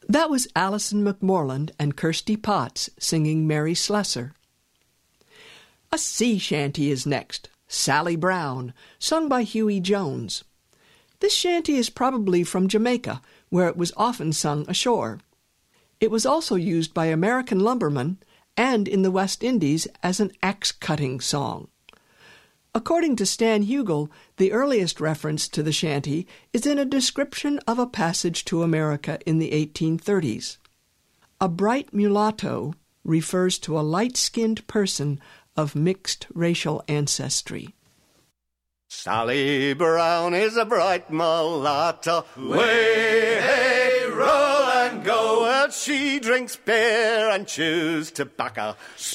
That was Alison McMorland and Kirsty Potts singing Mary Slessor. A sea shanty is next, Sally Brown, sung by Huey Jones. This shanty is probably from Jamaica, where it was often sung ashore. It was also used by American lumbermen and in the West Indies as an axe-cutting song. According to Stan Hugel, the earliest reference to the shanty is in a description of a passage to America in the 1830s. A bright mulatto refers to a light-skinned person of mixed racial ancestry. Sally Brown is a bright mulatto, way, hey, roll and go. Well, she drinks beer and chews tobacco.